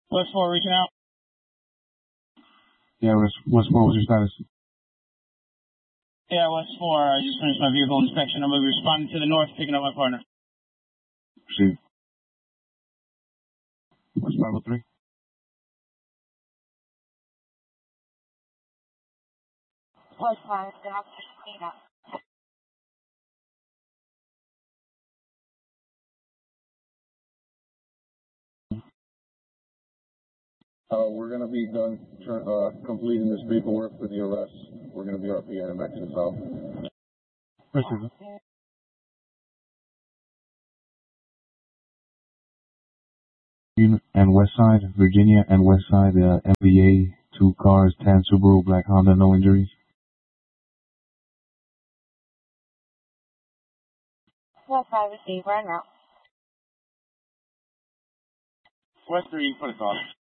West 4 reaching out. Yeah, West 4, what's your status? Yeah, West 4, I just finished my vehicle inspection. I'm going to be responding to the north, picking up my partner. Proceed. West 503. West 5, the officer's clean up. We're going to be done completing this paperwork for the arrest. We're going to be RPN back to the south. Proceed. And West Side, Virginia and West Side, MVA, 2 cars, tan Subaru, black Honda, no injuries. West 5 received, run out. West 3, put a call.